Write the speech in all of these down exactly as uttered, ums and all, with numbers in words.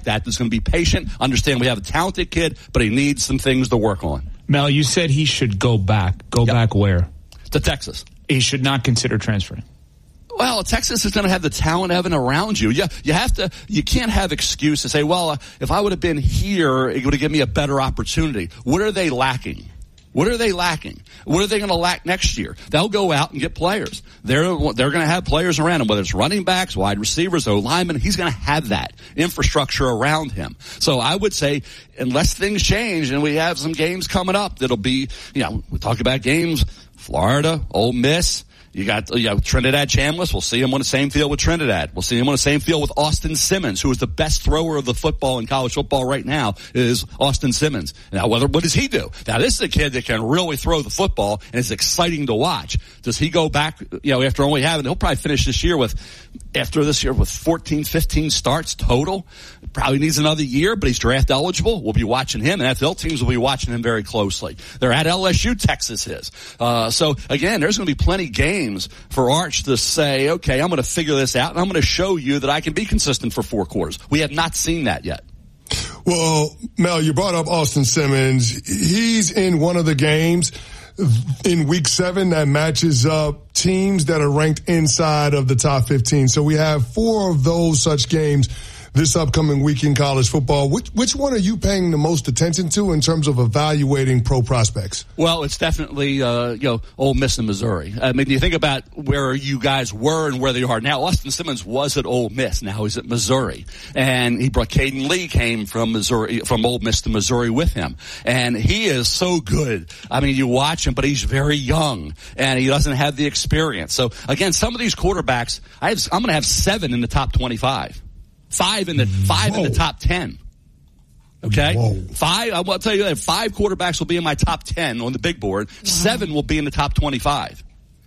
that that's going to be patient, understand we have a talented kid, but he needs some things to work on. Mel, you said he should go back. Go yep. back where? To Texas. He should not consider transferring. Well, Texas is going to have the talent, Evan, around you. Yeah, you have to. You can't have excuse to say, "Well, uh, if I would have been here, it would have given me a better opportunity." What are they lacking? What are they lacking? What are they going to lack next year? They'll go out and get players. They're they're going to have players around him, whether it's running backs, wide receivers, O linemen. He's going to have that infrastructure around him. So I would say, unless things change and we have some games coming up, that'll be, you know, we talk about games, Florida, Ole Miss. You got, you know, Trinidad Chambliss. We'll see him on the same field with Trinidad. We'll see him on the same field with Austin Simmons, who is the best thrower of the football in college football right now, is Austin Simmons. Now, whether, what does he do? Now, this is a kid that can really throw the football, and it's exciting to watch. Does he go back, you know, after only having, he'll probably finish this year with, after this year with fourteen, fifteen starts total. Probably needs another year, but he's draft eligible. We'll be watching him, and N F L teams will be watching him very closely. They're at L S U, Texas is. Uh, so again, there's going to be plenty games for Arch to say, okay, I'm going to figure this out, and I'm going to show you that I can be consistent for four quarters. We have not seen that yet. Well, Mel, you brought up Austin Simmons. He's in one of the games in week seven that matches up teams that are ranked inside of the top fifteen. So we have four of those such games this upcoming week in college football. Which, which one are you paying the most attention to in terms of evaluating pro prospects? Well, it's definitely, uh, you know, Ole Miss and Missouri. I mean, you think about where you guys were and where they are now. Austin Simmons was at Ole Miss. Now he's at Missouri. And he brought Caden Lee came from Missouri, from Ole Miss to Missouri with him. And he is so good. I mean, you watch him, but he's very young and he doesn't have the experience. So again, some of these quarterbacks, I have, I'm going to have seven in the top twenty-five. Five in the five Whoa. in the top ten. Okay, Whoa. five. I will tell you that five quarterbacks will be in my top ten on the big board. Wow. Seven will be in the top twenty-five.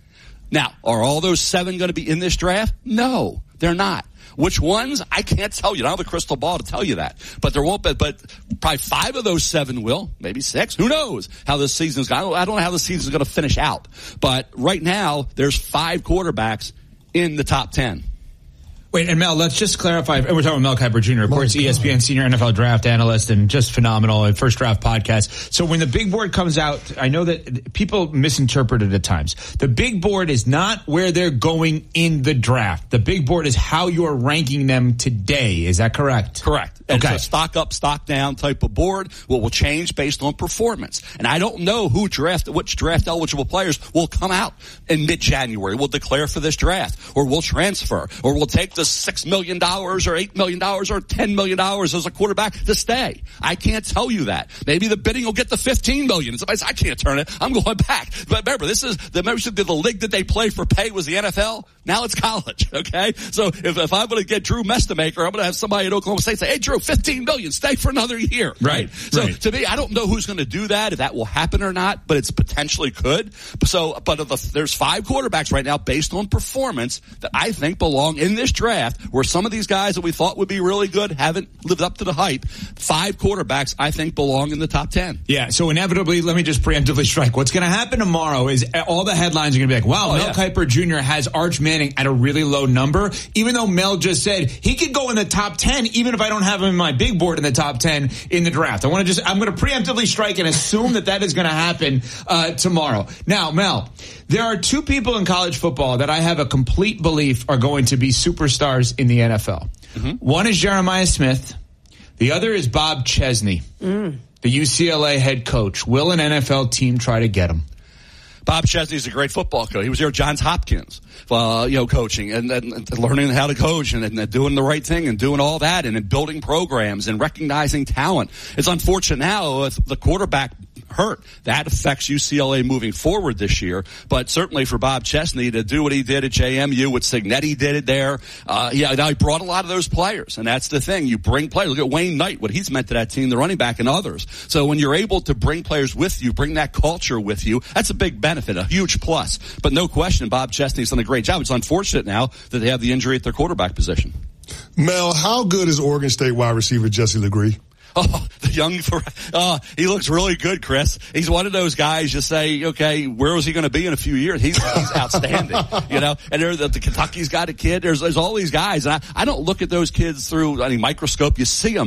Now, are all those seven going to be in this draft? No, they're not. Which ones? I can't tell you. I don't have a crystal ball to tell you that. But there won't be. But probably five of those seven will. Maybe six. Who knows how this season's going? I don't, I don't know how the season's going to finish out. But right now, there's five quarterbacks in the top ten. Wait, and Mel, let's just clarify. And we're talking about Mel Kiper Junior, of course, E S P N senior N F L draft analyst and just phenomenal and first draft podcast. So when the big board comes out, I know that people misinterpret it at times. The big board is not where they're going in the draft. The big board is how you're ranking them today. Is that correct? Correct. And okay. It's a stock up, stock down type of board. What will change based on performance. And I don't know who draft, which draft eligible players will come out in mid-January. We'll declare for this draft, or we'll transfer, or we'll take the six million dollars or eight million dollars or ten million dollars as a quarterback to stay. I can't tell you that. Maybe the bidding will get to fifteen million dollars. Somebody says, I can't turn it. I'm going back. But remember, this is the membership of the league that they play for pay was the N F L. Now it's college. Okay. So if, if I'm going to get Drew Mestamaker, I'm going to have somebody at Oklahoma State say, hey, Drew, fifteen million dollars, stay for another year. Right. So right. to me, I don't know who's going to do that, if that will happen or not, but it's potentially could. So, but the, there's five quarterbacks right now based on performance that I think belong in this draft, where some of these guys that we thought would be really good haven't lived up to the hype. Five quarterbacks I think belong in the top ten. Yeah. So inevitably, let me just preemptively strike. What's going to happen tomorrow is all the headlines are going to be like, wow, oh, Mel yeah. Kiper Junior has Arch Manning at a really low number, even though Mel just said he could go in the top ten, even if I don't have him in my big board in the top ten in the draft. I want to just, I'm going to preemptively strike and assume that that is going to happen uh, tomorrow. Now, Mel, there are two people in college football that I have a complete belief are going to be superstars in the N F L. Mm-hmm. One is Jeremiah Smith. The other is Bob Chesney, mm. the U C L A head coach. Will an N F L team try to get him? Bob Chesney's a great football coach. He was here at Johns Hopkins, uh, you know, coaching and, and, and learning how to coach and, and doing the right thing and doing all that and, and building programs and recognizing talent. It's unfortunate now with the quarterback hurt. That affects U C L A moving forward this year. But certainly for Bob Chesney to do what he did at J M U, what Signetti did it there, uh, yeah, now he brought a lot of those players. And that's the thing. You bring players. Look at Wayne Knight, what he's meant to that team, the running back and others. So when you're able to bring players with you, bring that culture with you, that's a big benefit, a huge plus. But no question, Bob Chesney's done a great job. It's unfortunate now that they have the injury at their quarterback position. Mel, how good is Oregon State wide receiver Jesse Legree? Oh, the young, uh, he looks really good, Chris. He's one of those guys you say, okay, where is he going to be in a few years? He's, he's outstanding, you know, and there, the, the Kentucky's got a kid. There's, there's all these guys. And I, I don't look at those kids through any microscope. You see them.